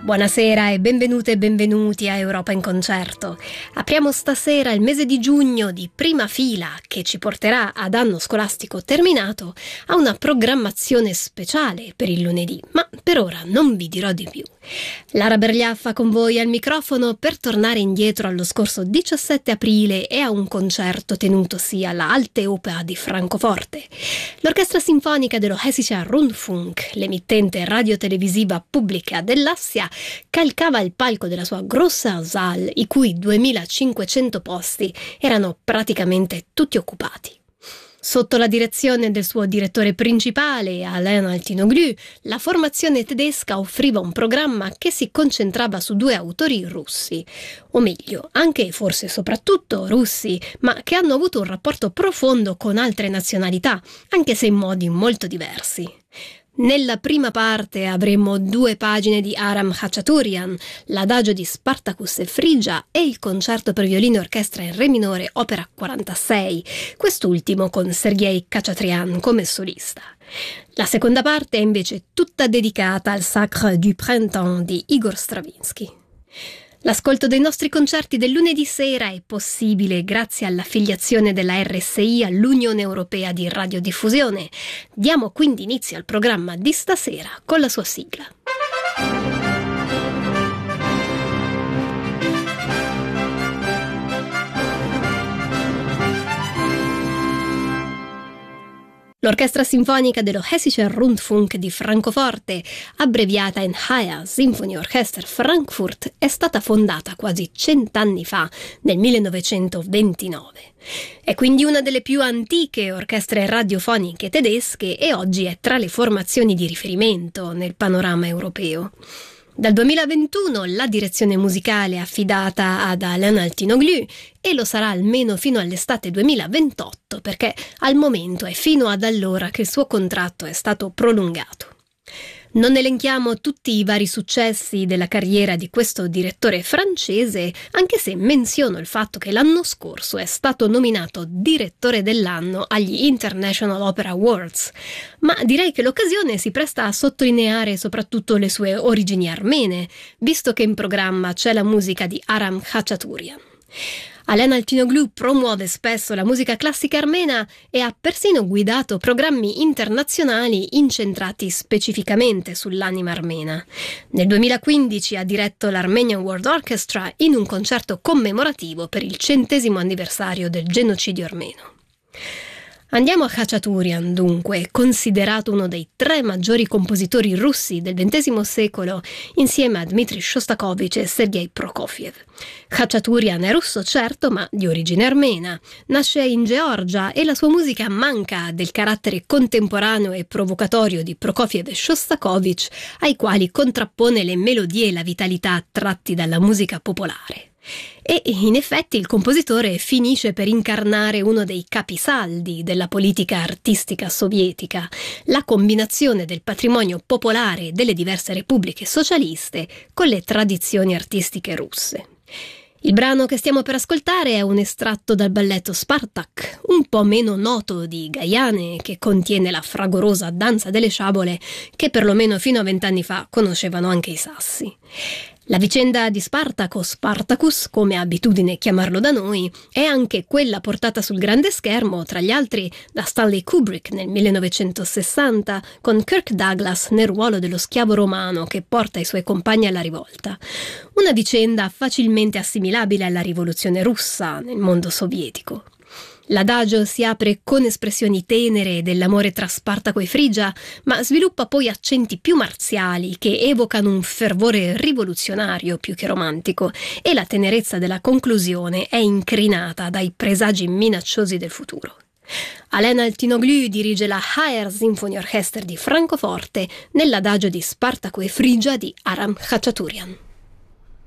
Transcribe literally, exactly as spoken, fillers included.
Buonasera e benvenute e benvenuti a Europa in Concerto. Apriamo stasera il mese di giugno di prima fila che ci porterà ad anno scolastico terminato a una programmazione speciale per il lunedì, ma per ora non vi dirò di più. Lara Bergliaffa con voi al microfono per tornare indietro allo scorso diciassette aprile e a un concerto tenutosi alla Alte Oper di Francoforte. L'Orchestra Sinfonica dello Hessischer Rundfunk, l'emittente radiotelevisiva pubblica dell'Assia, calcava il palco della sua Grosser Saal, i cui duemilacinquecento posti erano praticamente tutti occupati. Sotto la direzione del suo direttore principale, Alain Altinoglu, la formazione tedesca offriva un programma che si concentrava su due autori russi, o meglio, anche e forse soprattutto russi, ma che hanno avuto un rapporto profondo con altre nazionalità, anche se in modi molto diversi. Nella prima parte avremo due pagine di Aram Khachaturian, l'adagio di Spartacus e Frigia e il concerto per violino e orchestra in re minore opera quarantasei, quest'ultimo con Sergei Khachatrian come solista. La seconda parte è invece tutta dedicata al Sacre du Printemps di Igor Stravinsky. L'ascolto dei nostri concerti del lunedì sera è possibile grazie all'affiliazione della R S I all'Unione Europea di Radiodiffusione. Diamo quindi inizio al programma di stasera con la sua sigla. L'Orchestra Sinfonica dello Hessischer Rundfunk di Francoforte, abbreviata in H I A Symphony Orchester Frankfurt, è stata fondata quasi cent'anni fa, nel millenovecentoventinove. È quindi una delle più antiche orchestre radiofoniche tedesche e oggi è tra le formazioni di riferimento nel panorama europeo. Dal duemilaventuno la direzione musicale è affidata ad Alain Altinoglu e lo sarà almeno fino all'estate duemilaventotto, perché al momento è fino ad allora che il suo contratto è stato prolungato. Non elenchiamo tutti i vari successi della carriera di questo direttore francese, anche se menziono il fatto che l'anno scorso è stato nominato direttore dell'anno agli International Opera Awards, ma direi che l'occasione si presta a sottolineare soprattutto le sue origini armene, visto che in programma c'è la musica di Aram Khachaturian. Alain Altinoglu promuove spesso la musica classica armena e ha persino guidato programmi internazionali incentrati specificamente sull'anima armena. Nel duemilaquindici ha diretto l'Armenian World Orchestra in un concerto commemorativo per il centesimo anniversario del genocidio armeno. Andiamo a Khachaturian, dunque, considerato uno dei tre maggiori compositori russi del ventesimo secolo, insieme a Dmitri Shostakovich e Sergei Prokofiev. Khachaturian è russo, certo, ma di origine armena. Nasce in Georgia e la sua musica manca del carattere contemporaneo e provocatorio di Prokofiev e Shostakovich, ai quali contrappone le melodie e la vitalità tratti dalla musica popolare. E in effetti il compositore finisce per incarnare uno dei capisaldi della politica artistica sovietica, la combinazione del patrimonio popolare delle diverse repubbliche socialiste con le tradizioni artistiche russe. Il brano che stiamo per ascoltare è un estratto dal balletto Spartak, un po' meno noto di Gaiane, che contiene la fragorosa danza delle sciabole che perlomeno fino a vent'anni fa conoscevano anche i sassi. La vicenda di Spartak o Spartacus, come è abitudine chiamarlo da noi, è anche quella portata sul grande schermo, tra gli altri, da Stanley Kubrick nel millenovecentosessanta, con Kirk Douglas nel ruolo dello schiavo romano che porta i suoi compagni alla rivolta. Una vicenda facilmente assimilabile alla rivoluzione russa nel mondo sovietico. L'adagio si apre con espressioni tenere dell'amore tra Spartaco e Frigia, ma sviluppa poi accenti più marziali che evocano un fervore rivoluzionario più che romantico, e la tenerezza della conclusione è incrinata dai presagi minacciosi del futuro. Alain Altinoglu dirige la H I A Symphony Orchester di Francoforte nell'adagio di Spartaco e Frigia di Aram Khachaturian.